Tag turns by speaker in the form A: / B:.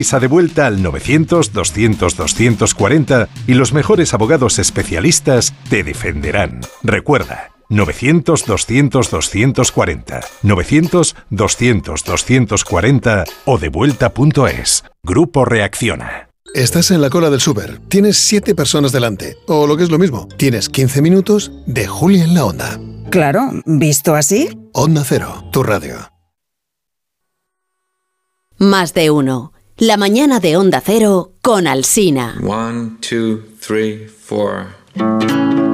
A: De vuelta al 900-200-240 y los mejores abogados especialistas te defenderán. Recuerda, 900-200-240, 900-200-240 o devuelta.es. Grupo Reacciona.
B: Estás en la cola del súper, tienes 7 personas delante, o lo que es lo mismo, tienes 15 minutos de Julia en la Onda.
C: Claro, ¿visto así?
B: Onda Cero, tu radio.
D: Más de uno. La mañana de Onda Cero con Alsina.
E: 1, 2, 3, 4.